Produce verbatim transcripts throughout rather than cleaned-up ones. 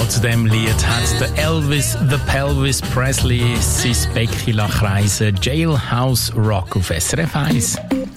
Genau zu dem Lied hat der Elvis the Pelvis Presley sein Becken kreisen. Jailhouse Rock auf S R F eins.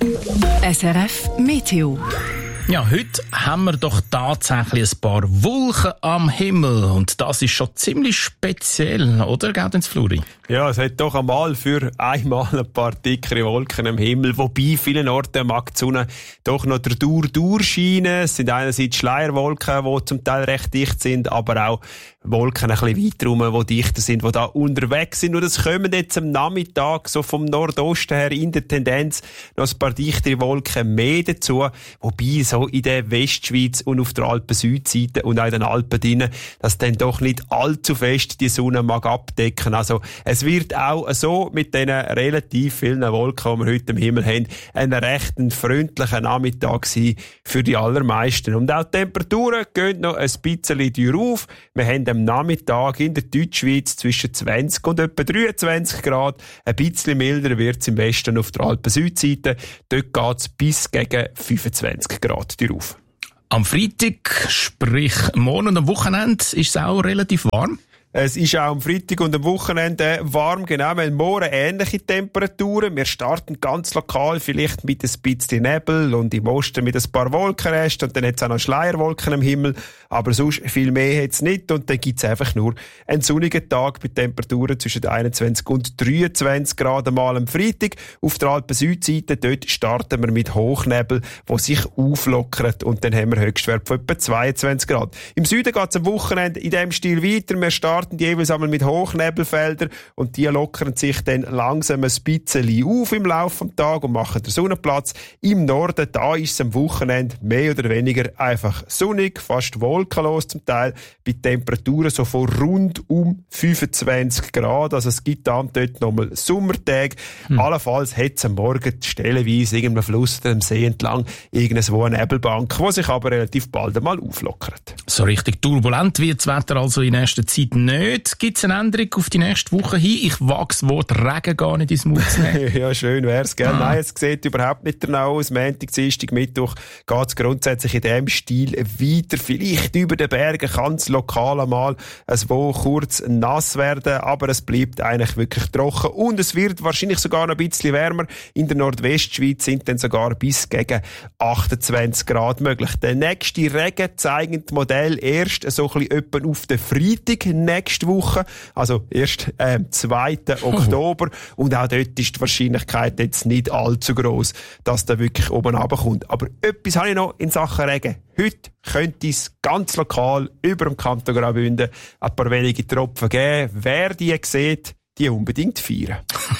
S R F Meteo. Ja, heute haben wir doch tatsächlich ein paar Wolken am Himmel. Und das ist schon ziemlich speziell, oder, Gaudenz Fluri? Ja, es hat doch einmal für einmal ein paar dickere Wolken am Himmel. Wobei, vielen Orten mag die Sonne doch noch der Dur durchscheinen. Es sind einerseits Schleierwolken, die zum Teil recht dicht sind, aber auch Wolken ein bisschen weiter rum, die dichter sind, die da unterwegs sind. Und es kommen jetzt am Nachmittag so vom Nordosten her in der Tendenz noch ein paar dichtere Wolken mehr dazu. Wobei so in der Westschweiz und auf der Alpen-Südseite und auch in den Alpen drinnen, dass dann doch nicht allzu fest die Sonne mag abdecken. Also es wird auch so mit diesen relativ vielen Wolken, die wir heute im Himmel haben, ein recht freundlicher Nachmittag sein für die allermeisten. Und auch die Temperaturen gehen noch ein bisschen durch auf. Wir haben am Nachmittag in der Deutschschweiz zwischen zwanzig und etwa dreiundzwanzig Grad. Ein bisschen milder wird es im Westen auf der Alpen-Südseite. Dort geht es bis gegen fünfundzwanzig Grad auf. Am Freitag, sprich morgen und am Wochenende, ist es auch relativ warm. Es ist auch am Freitag und am Wochenende warm, genau. Wir haben morgen ähnliche Temperaturen. Wir starten ganz lokal, vielleicht mit ein bisschen Nebel und im Osten mit ein paar Wolkenresten und dann hat es auch noch Schleierwolken am Himmel. Aber sonst viel mehr hat es nicht und dann gibt es einfach nur einen sonnigen Tag mit Temperaturen zwischen einundzwanzig und dreiundzwanzig Grad mal am Freitag. Auf der Alpen-Südseite, dort starten wir mit Hochnebel, der sich auflockert und dann haben wir Höchstwert von etwa zweiundzwanzig Grad. Im Süden geht es am Wochenende in diesem Stil weiter. Wir starten jeweils einmal mit Hochnebelfeldern und die lockern sich dann langsam ein bisschen auf im Laufe des Tages und machen den Sonnenplatz. Im Norden, da ist es am Wochenende mehr oder weniger einfach sonnig, fast wolkenlos zum Teil, bei Temperaturen so von rund um fünfundzwanzig Grad. Also es gibt dann dort nochmal Sommertage. Hm. Allenfalls hat es am Morgen stellenweise irgendeinem Fluss oder einem See entlang irgendwo eine Nebelbank, die sich aber relativ bald einmal auflockert. So richtig turbulent wird das Wetter also in nächster Zeit nicht. Gibt es eine Änderung auf die nächste Woche hin? Ich wage das Wort Regen gar nicht ins Mund zu nehmen. Ja, schön wär's, gell? Ah. Nein, es sieht überhaupt nicht danach aus. Montag, Dienstag, Mittwoch geht es grundsätzlich in diesem Stil weiter. Vielleicht über den Bergen kann es lokal einmal wo kurz nass werden, aber es bleibt eigentlich wirklich trocken und es wird wahrscheinlich sogar noch ein bisschen wärmer. In der Nordwestschweiz sind dann sogar bis gegen achtundzwanzig Grad möglich. Der nächste Regen zeigt das Modell erst so ein bisschen etwa auf den Freitag nächste Woche, also erst am ähm, zweiten Oktober. Und auch dort ist die Wahrscheinlichkeit jetzt nicht allzu gross, dass der wirklich oben runterkommt. Aber etwas habe ich noch in Sachen Regen. Heute könnte es ganz lokal über dem Kanton Graubünden ein paar wenige Tropfen geben. Wer die sieht, die unbedingt feiern.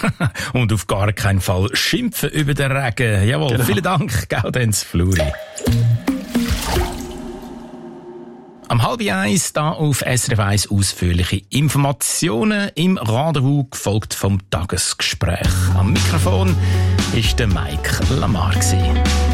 Und auf gar keinen Fall schimpfen über den Regen. Jawohl, genau. Vielen Dank, Gaudenz Fluri. Am halb eins da auf S R F eins ausführliche Informationen im Rendezvous, gefolgt vom Tagesgespräch. Am Mikrofon ist der Mike Lamar gewesen.